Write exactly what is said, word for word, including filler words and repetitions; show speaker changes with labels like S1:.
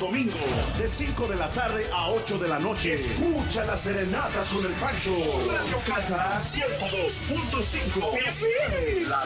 S1: domingos, de cinco de la tarde a ocho de la noche. Escucha las serenatas con el Pancho. Radio Cata ciento dos punto cinco F M.